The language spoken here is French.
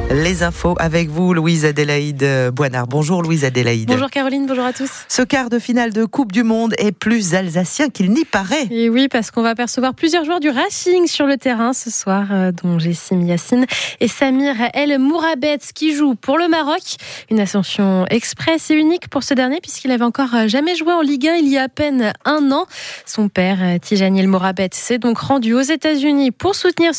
Les infos avec vous, Louise Adélaïde Boinard. Bonjour Louise Adélaïde. Bonjour Caroline, bonjour à tous. Ce quart de finale de Coupe du Monde est plus alsacien qu'il n'y paraît. Et oui, parce qu'on va apercevoir plusieurs joueurs du Racing sur le terrain ce soir, dont Jessim Yassine et Samir El Mourabet qui jouent pour le Maroc. Une ascension express et unique pour ce dernier puisqu'il avait encore jamais joué en Ligue 1 il y a à peine un an. Son père, Tijani El Mourabet, s'est donc rendu aux États-Unis pour soutenir